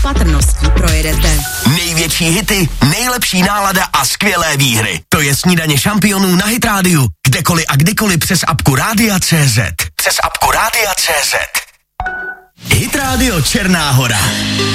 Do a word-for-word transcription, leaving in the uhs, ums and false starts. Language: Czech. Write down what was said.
patrností projedete. Největší hity, nejlepší nálada a skvělé výhry. To je Snídaně šampionů na Hit Rádiu. Kdekoliv a kdykoliv přes apku Rádia tečka cé zet. Přes apku Rádia tečka cé zet. Hit Radio Černá Hora.